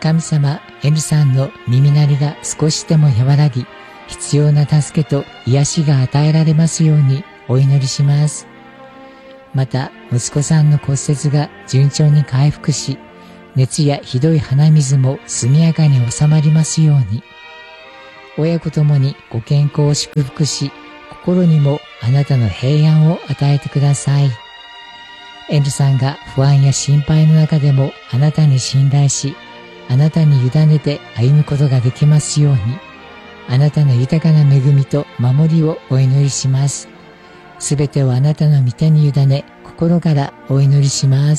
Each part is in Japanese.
神様 N さんの耳鳴りが少しでも和らぎ、必要な助けと癒しが与えられますようにお祈りします。また、息子さんの骨折が順調に回復し、熱やひどい鼻水も速やかに収まりますように。親子ともにご健康を祝福し、心にもあなたの平安を与えてください。エルさんが不安や心配の中でもあなたに信頼し、あなたに委ねて歩むことができますように、あなたの豊かな恵みと守りをお祈りします。すべてをあなたの御手に委ね、心からお祈りします。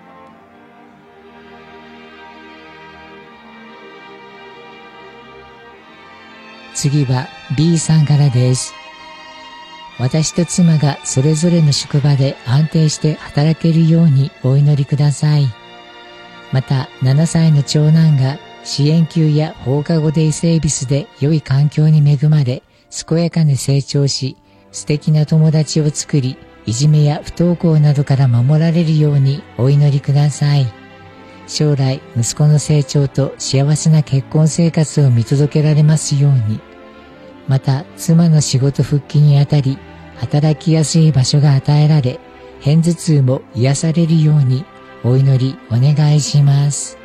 次は B さんからです。私と妻がそれぞれの職場で安定して働けるようにお祈りください。また、7歳の長男が支援級や放課後デイセービスで良い環境に恵まれ、健やかに成長し、素敵な友達を作り、いじめや不登校などから守られるようにお祈りください。将来、息子の成長と幸せな結婚生活を見届けられますように。また、妻の仕事復帰にあたり、働きやすい場所が与えられ、片頭痛も癒されるようにお祈りお願いします。